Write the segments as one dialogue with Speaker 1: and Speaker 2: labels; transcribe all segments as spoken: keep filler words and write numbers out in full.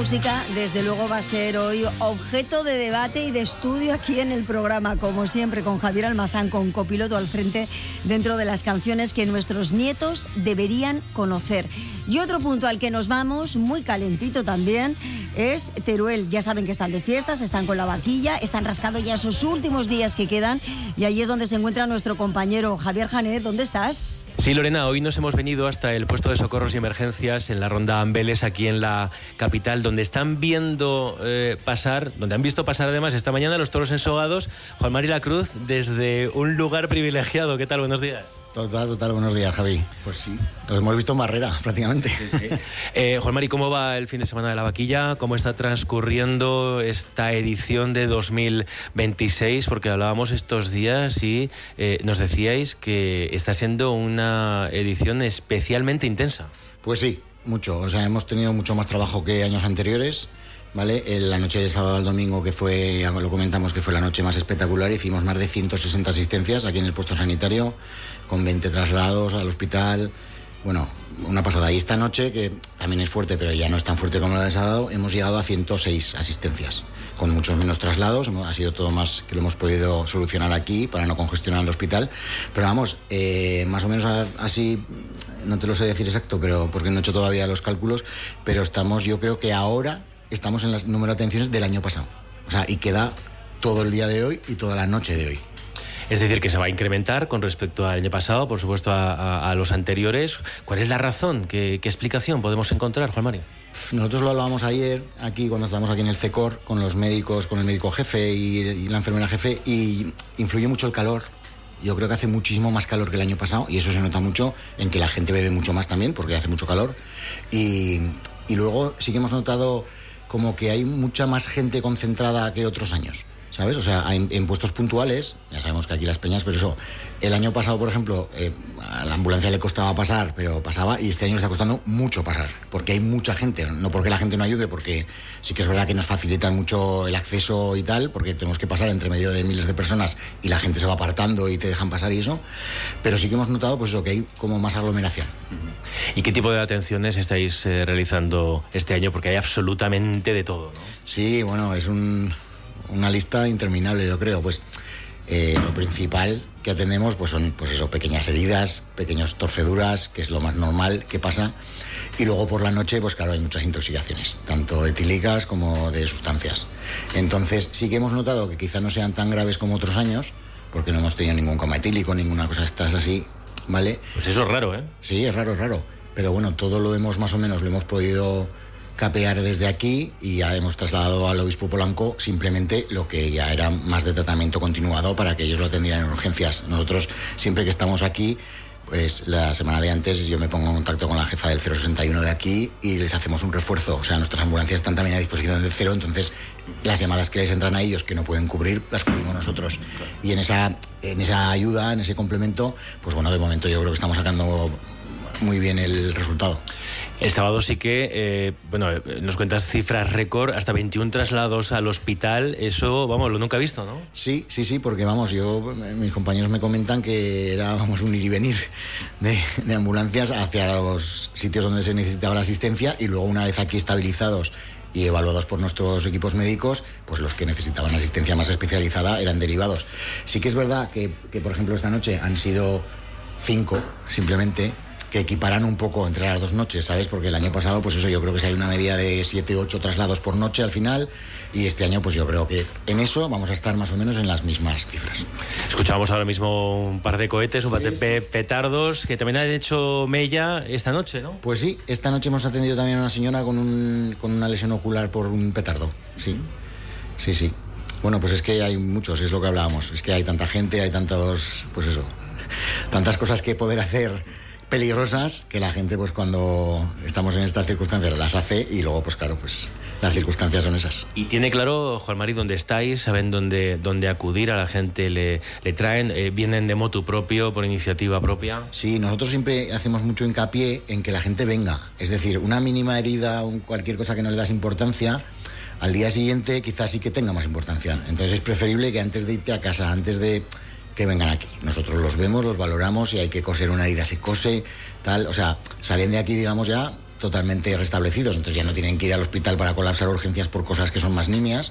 Speaker 1: música, desde luego, va a ser hoy objeto de debate y de estudio aquí en el programa, como siempre, con Javier Almazán, con copiloto al frente, dentro de las canciones que nuestros nietos deberían conocer. Y otro punto al que nos vamos, muy calentito también, es Teruel. Ya saben que están de fiestas, están con la vaquilla, están rascando ya esos últimos días que quedan, y ahí es donde se encuentra nuestro compañero Javier Janet. ¿Dónde estás?
Speaker 2: Sí, Lorena, hoy nos hemos venido hasta el puesto de socorros y emergencias en la Ronda Ambeles, aquí en la capital, donde están viendo eh, pasar, donde han visto pasar además esta mañana los toros ensogados. Juan Mari Lacruz, desde un lugar privilegiado. ¿Qué tal? Buenos días.
Speaker 3: Total, total, buenos días, Javi. Pues sí, los hemos visto en Barrera, prácticamente.
Speaker 2: Sí, sí. Eh, Juan Mari, ¿cómo va el fin de semana de la vaquilla? ¿Cómo está transcurriendo esta edición de dos mil veintiséis? Porque hablábamos estos días y eh, nos decíais que está siendo una edición especialmente intensa.
Speaker 3: Pues sí, mucho. O sea, hemos tenido mucho más trabajo que años anteriores, ¿vale? En la noche de sábado al domingo, que fue, ya lo comentamos, que fue la noche más espectacular, hicimos más de ciento sesenta asistencias aquí en el puesto sanitario, con veinte traslados al hospital. Bueno, una pasada. Y esta noche, que también es fuerte, pero ya no es tan fuerte como la de sábado, hemos llegado a ciento seis asistencias, con muchos menos traslados. Ha sido todo más que lo hemos podido solucionar aquí para no congestionar el hospital. Pero vamos, eh, más o menos así, no te lo sé decir exacto, pero porque no he hecho todavía los cálculos, pero estamos, yo creo que ahora estamos en el número de atenciones del año pasado. O sea, y queda todo el día de hoy y toda la noche de hoy.
Speaker 2: Es decir, que se va a incrementar con respecto al año pasado, por supuesto, a, a, a los anteriores. ¿Cuál es la razón? ¿Qué, qué explicación podemos encontrar, Juan Mario?
Speaker 3: Nosotros lo hablábamos ayer, aquí cuando estábamos aquí en el CECOR, con los médicos, con el médico jefe y, y la enfermera jefe, y influye mucho el calor. Yo creo que hace muchísimo más calor que el año pasado, y eso se nota mucho en que la gente bebe mucho más también, porque hace mucho calor. Y, y luego sí que hemos notado como que hay mucha más gente concentrada que otros años, ¿sabes? O sea, en, en puestos puntuales, ya sabemos que aquí Las Peñas, pero eso, el año pasado, por ejemplo, eh, a la ambulancia le costaba pasar, pero pasaba, y este año le está costando mucho pasar, porque hay mucha gente, no porque la gente no ayude, porque sí que es verdad que nos facilitan mucho el acceso y tal, porque tenemos que pasar entre medio de miles de personas y la gente se va apartando y te dejan pasar y eso, pero sí que hemos notado pues eso, que hay como más aglomeración.
Speaker 2: ¿Y qué tipo de atenciones estáis eh, realizando este año? Porque hay absolutamente de todo, ¿no?
Speaker 3: Sí, bueno, es un... una lista interminable, yo creo. Pues eh, lo principal que atendemos pues son pues eso, pequeñas heridas, pequeñas torceduras, que es lo más normal que pasa. Y luego por la noche, pues claro, hay muchas intoxicaciones, tanto etílicas como de sustancias. Entonces sí que hemos notado que quizás no sean tan graves como otros años, porque no hemos tenido ningún coma etílico, ninguna cosa de estas así, ¿vale?
Speaker 2: Pues eso es raro, ¿eh?
Speaker 3: Sí, es raro, es raro. Pero bueno, todo lo hemos más o menos, lo hemos podido capear desde aquí, y ya hemos trasladado al obispo Polanco simplemente lo que ya era más de tratamiento continuado para que ellos lo atendieran en urgencias. Nosotros, siempre que estamos aquí, pues la semana de antes yo me pongo en contacto con la jefa del cero sesenta y uno de aquí y les hacemos un refuerzo. O sea, nuestras ambulancias están también a disposición del cero, entonces las llamadas que les entran a ellos que no pueden cubrir, las cubrimos nosotros. Y en esa, en esa ayuda, en ese complemento, pues bueno, de momento yo creo que estamos sacando muy bien el resultado.
Speaker 2: El sábado sí que, eh, bueno, nos cuentas cifras récord, hasta veintiún traslados al hospital. Eso, vamos, lo nunca he visto, ¿no?
Speaker 3: Sí, sí, sí, porque vamos, yo, mis compañeros me comentan que era, vamos, un ir y venir de, de ambulancias hacia los sitios donde se necesitaba la asistencia, y luego una vez aquí estabilizados y evaluados por nuestros equipos médicos, pues los que necesitaban asistencia más especializada eran derivados. Sí que es verdad que, que por ejemplo, esta noche han sido cinco, simplemente, que equiparan un poco entre las dos noches, ¿sabes? Porque el año pasado, pues eso, yo creo que salió una media de siete u ocho traslados por noche al final, y este año, pues yo creo que en eso vamos a estar más o menos en las mismas cifras.
Speaker 2: Escuchamos ahora mismo un par de cohetes, un par de pe- petardos, que también han hecho mella esta noche, ¿no?
Speaker 3: Pues sí, esta noche hemos atendido también a una señora con, un, con una lesión ocular por un petardo, sí, sí, sí. Bueno, pues es que hay muchos, es lo que hablábamos, es que hay tanta gente, hay tantos, pues eso, tantas cosas que poder hacer peligrosas, que la gente, pues cuando estamos en estas circunstancias las hace, y luego pues claro, pues las circunstancias son esas.
Speaker 2: Y tiene claro, Juan Mari, dónde estáis, saben dónde, dónde acudir, a la gente le, le traen, eh, vienen de motu propio, por iniciativa propia.
Speaker 3: Sí, nosotros siempre hacemos mucho hincapié en que la gente venga, es decir, una mínima herida, un, cualquier cosa que no le das importancia, al día siguiente quizás sí que tenga más importancia. Entonces es preferible que antes de irte a casa, antes de que vengan aquí. Nosotros los vemos, los valoramos, y hay que coser una herida, se cose, tal. O sea, salen de aquí, digamos, ya totalmente restablecidos, entonces ya no tienen que ir al hospital para colapsar urgencias por cosas que son más nimias.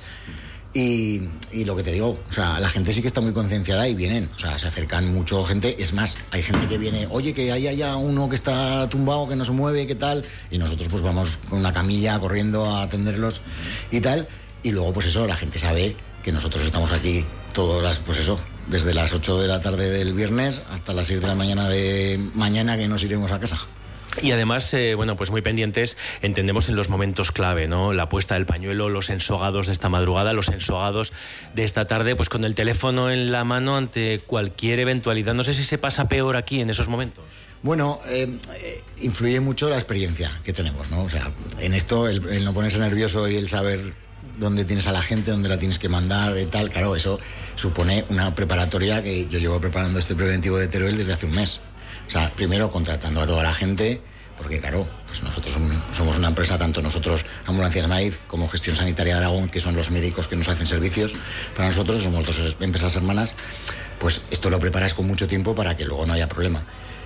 Speaker 3: Y, y lo que te digo, o sea, la gente sí que está muy concienciada y vienen, o sea, se acercan mucho gente. Es más, hay gente que viene, oye, que hay allá uno que está tumbado, que no se mueve, ¿qué tal? Y nosotros pues vamos con una camilla corriendo a atenderlos y tal. Y luego pues eso, la gente sabe que nosotros estamos aquí todas las, pues eso, desde las ocho de la tarde del viernes hasta las seis de la mañana de mañana, que nos iremos a casa.
Speaker 2: Y además, eh, bueno, pues muy pendientes, entendemos, en los momentos clave, ¿no? La puesta del pañuelo, los ensogados de esta madrugada, los ensogados de esta tarde, pues con el teléfono en la mano ante cualquier eventualidad. No sé si se pasa peor aquí en esos momentos.
Speaker 3: Bueno, eh, eh, influye mucho la experiencia que tenemos, ¿no? O sea, en esto el, el no ponerse nervioso y el saber dónde tienes a la gente, dónde la tienes que mandar y tal, claro, eso supone una preparatoria que yo llevo preparando este preventivo de Teruel desde hace un mes. O sea, primero contratando a toda la gente, porque claro, pues nosotros somos una empresa, tanto nosotros, Ambulancias Maíz, como Gestión Sanitaria de Aragón, que son los médicos que nos hacen servicios, para nosotros somos dos empresas hermanas, pues esto lo preparas con mucho tiempo para que luego no haya problema.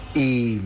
Speaker 3: Y,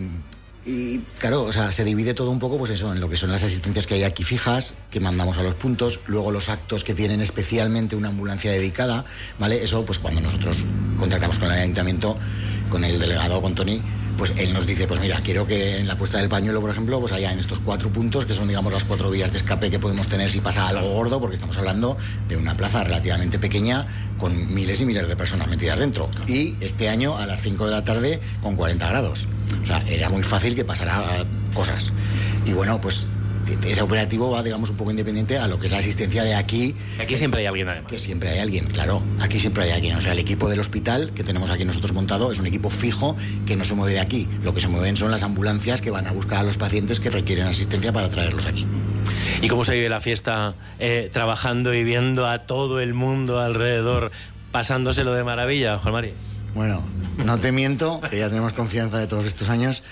Speaker 3: y claro, o sea, se divide todo un poco, pues eso, en lo que son las asistencias que hay aquí fijas, que mandamos a los puntos, luego los actos que tienen especialmente una ambulancia dedicada, ¿vale? Eso, pues cuando nosotros contactamos con el ayuntamiento, con el delegado, con Tony, pues él nos dice, pues mira, quiero que en la puesta del pañuelo, por ejemplo, pues haya en estos cuatro puntos, que son, digamos, las cuatro vías de escape que podemos tener si pasa algo gordo, porque estamos hablando de una plaza relativamente pequeña con miles y miles de personas metidas dentro. Y este año a las cinco de la tarde con cuarenta grados. O sea, era muy fácil que pasara cosas. Y bueno, pues ese operativo va, digamos, un poco independiente a lo que es la asistencia de aquí.
Speaker 2: Aquí siempre hay alguien, además.
Speaker 3: Que siempre hay alguien, claro. Aquí siempre hay alguien. O sea, el equipo del hospital que tenemos aquí nosotros montado es un equipo fijo que no se mueve de aquí. Lo que se mueven son las ambulancias que van a buscar a los pacientes que requieren asistencia para traerlos aquí.
Speaker 2: ¿Y cómo se vive la fiesta eh, trabajando y viendo a todo el mundo alrededor pasándoselo de maravilla, Juan Mari?
Speaker 3: Bueno, no te miento, que ya tenemos confianza de todos estos años.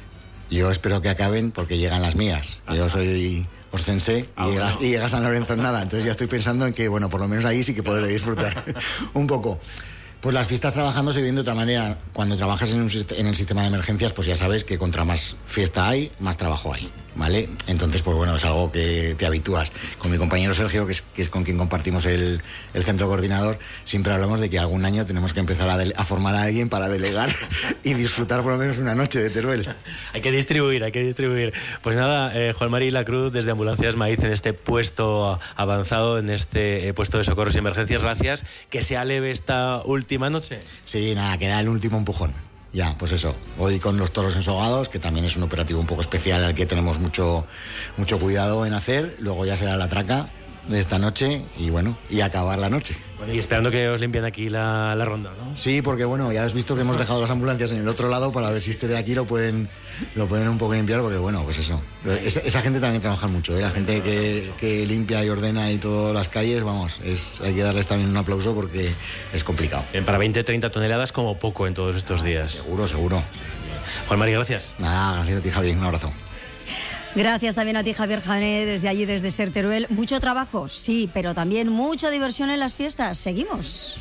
Speaker 3: Yo espero que acaben porque llegan las mías. Yo soy oscense y, llega, y llega San Lorenzo en nada. Entonces ya estoy pensando en que, bueno, por lo menos ahí sí que podré disfrutar un poco. Pues las fiestas trabajando se viven de otra manera. Cuando trabajas en, un, en el sistema de emergencias, pues ya sabes que contra más fiesta hay, más trabajo hay, ¿vale? Entonces, pues bueno, es algo que te habitúas. Con mi compañero Sergio, que es, que es con quien compartimos el, el centro coordinador, siempre hablamos de que algún año tenemos que empezar a, de, a formar a alguien para delegar y disfrutar por lo menos una noche de Teruel.
Speaker 2: Hay que distribuir, hay que distribuir. Pues nada, eh, Juan Mari Lacruz, desde Ambulancias Maíz, en este puesto avanzado, en este eh, puesto de socorros y emergencias, gracias. Que sea leve esta última noche.
Speaker 3: Sí, nada, queda el último empujón. Ya, pues eso, hoy con los toros ensogados, que también es un operativo un poco especial al que tenemos mucho, mucho cuidado en hacer. Luego ya será la traca de esta noche y bueno, y acabar la noche.
Speaker 2: Bueno, y esperando que os limpien aquí la, la ronda, ¿no?
Speaker 3: Sí, porque bueno, ya has visto que hemos dejado las ambulancias en el otro lado para ver si este de aquí lo pueden lo pueden un poco limpiar, porque bueno, pues eso. Esa, esa gente también trabaja mucho, ¿eh? La gente que, que limpia y ordena y todas las calles, vamos, es, hay que darles también un aplauso porque es complicado.
Speaker 2: Bien, para veinte, treinta toneladas como poco en todos estos días.
Speaker 3: Seguro, seguro.
Speaker 2: Juan Mari, gracias.
Speaker 3: Nada, gracias a ti, Javi, un abrazo.
Speaker 1: Gracias también a ti, Javier Jané, desde allí, desde Ser Teruel. Mucho trabajo, sí, pero también mucha diversión en las fiestas. Seguimos.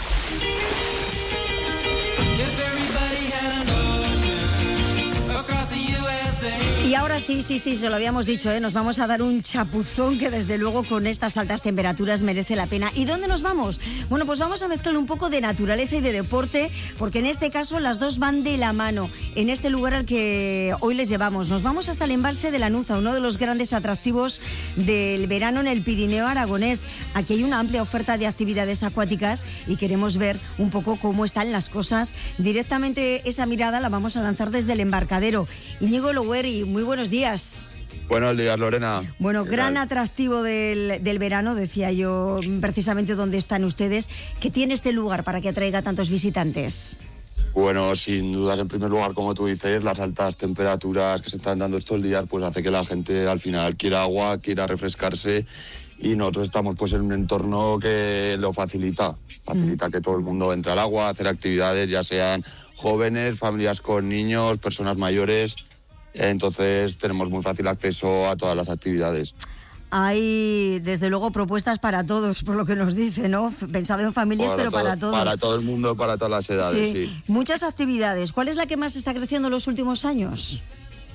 Speaker 1: Y ahora sí, sí, sí, se lo habíamos dicho, ¿eh? Nos vamos a dar un chapuzón que desde luego con estas altas temperaturas merece la pena. ¿Y dónde nos vamos? Bueno, pues vamos a mezclar un poco de naturaleza y de deporte, porque en este caso las dos van de la mano. En este lugar al que hoy les llevamos, nos vamos hasta el embalse de la Nuza, uno de los grandes atractivos del verano en el Pirineo aragonés. Aquí hay una amplia oferta de actividades acuáticas y queremos ver un poco cómo están las cosas. Directamente esa mirada la vamos a lanzar desde el embarcadero. Íñigo Logueri, muy buenos días.
Speaker 4: Buenos días, Lorena.
Speaker 1: Bueno, gran tal? atractivo del, del verano, decía yo, precisamente donde están ustedes. ¿Qué tiene este lugar para que atraiga tantos visitantes?
Speaker 4: Bueno, sin dudas, en primer lugar, como tú dices, las altas temperaturas que se están dando estos días, pues hace que la gente al final quiera agua, quiera refrescarse, y nosotros estamos pues en un entorno que lo facilita, facilita mm. que todo el mundo entre al agua, hacer actividades, ya sean jóvenes, familias con niños, personas mayores. Entonces tenemos muy fácil acceso a todas las actividades.
Speaker 1: Hay, desde luego, propuestas para todos, por lo que nos dice, ¿no? Pensado en familias, para pero
Speaker 4: todo,
Speaker 1: para todos.
Speaker 4: Para todo el mundo, para todas las edades,
Speaker 1: sí.
Speaker 4: sí.
Speaker 1: Muchas actividades. ¿Cuál es la que más está creciendo en los últimos años?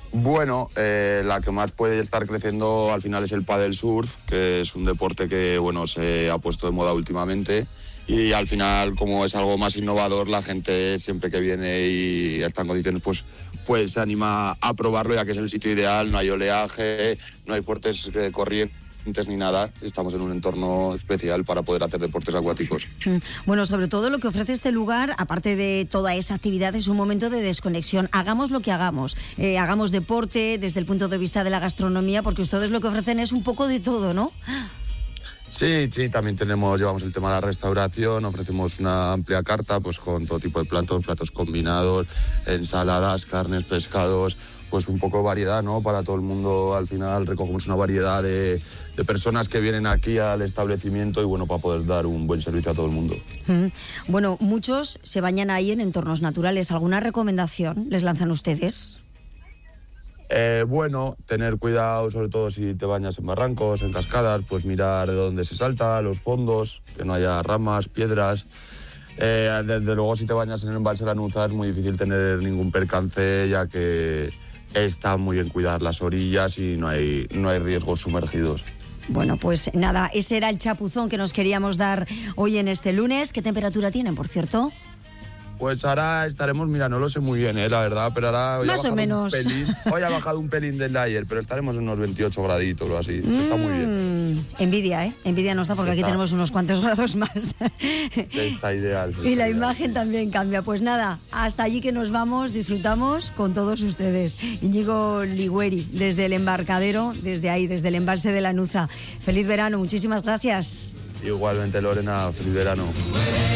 Speaker 4: Bueno, eh, la que más puede estar creciendo al final es el pádel surf, que es un deporte que bueno se ha puesto de moda últimamente y al final, como es algo más innovador, la gente siempre que viene y está en condiciones pues, pues se anima a probarlo, ya que es el sitio ideal, no hay oleaje, no hay fuertes eh, corrientes ni nada, estamos en un entorno especial para poder hacer deportes acuáticos.
Speaker 1: Bueno, sobre todo lo que ofrece este lugar, aparte de toda esa actividad, es un momento de desconexión. Hagamos lo que hagamos, eh, hagamos deporte desde el punto de vista de la gastronomía, porque ustedes lo que ofrecen es un poco de todo, ¿no?
Speaker 4: Sí, sí, también tenemos, llevamos el tema de la restauración, ofrecemos una amplia carta pues con todo tipo de platos, platos combinados, ensaladas, carnes, pescados, pues un poco de variedad, ¿no? Para todo el mundo, al final recogemos una variedad de, de personas que vienen aquí al establecimiento y bueno, para poder dar un buen servicio a todo el mundo.
Speaker 1: Mm. Bueno, muchos se bañan ahí en entornos naturales. ¿Alguna recomendación les lanzan ustedes?
Speaker 4: Eh, bueno, tener cuidado, sobre todo si te bañas en barrancos, en cascadas, pues mirar de dónde se salta, los fondos, que no haya ramas, piedras. Eh, desde luego, si te bañas en el embalse de Lanuza es muy difícil tener ningún percance, ya que está muy bien cuidar las orillas y no hay, no hay riesgos sumergidos.
Speaker 1: Bueno, pues nada, ese era el chapuzón que nos queríamos dar hoy en este lunes. ¿Qué temperatura tienen, por cierto?
Speaker 4: Pues ahora estaremos, mira, no lo sé muy bien, ¿eh? La verdad, pero ahora hoy
Speaker 1: Más
Speaker 4: ha
Speaker 1: o menos.
Speaker 4: Un pelín, hoy ha bajado un pelín del de ayer, pero estaremos en unos veintiocho graditos o así. Se está muy bien.
Speaker 1: Envidia, ¿eh? Envidia nos da porque
Speaker 4: Se
Speaker 1: aquí
Speaker 4: está.
Speaker 1: tenemos unos cuantos grados más.
Speaker 4: Se está ideal. Se
Speaker 1: Y
Speaker 4: está
Speaker 1: la
Speaker 4: ideal.
Speaker 1: imagen también cambia. Pues nada, hasta allí que nos vamos, disfrutamos con todos ustedes. Íñigo Ligueri, desde el embarcadero, desde ahí, desde el embalse de Lanuza. Feliz verano, muchísimas gracias.
Speaker 4: Igualmente, Lorena, feliz verano.